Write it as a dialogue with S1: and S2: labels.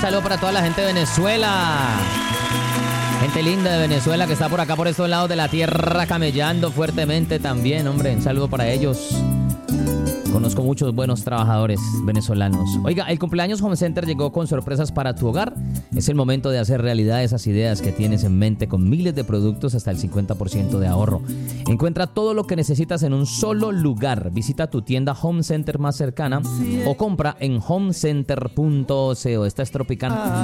S1: saludo para toda la gente de Venezuela. Gente linda de Venezuela que está por acá, por estos lados de la tierra, camellando fuertemente también, hombre. Un saludo para ellos. Conozco muchos buenos trabajadores venezolanos. Oiga, el cumpleaños Home Center llegó con sorpresas para tu hogar. Es el momento de hacer realidad esas ideas que tienes en mente con miles de productos hasta el 50% de ahorro. Encuentra todo lo que necesitas en un solo lugar. Visita tu tienda Home Center más cercana o compra en homecenter.co. Esta es Tropicana.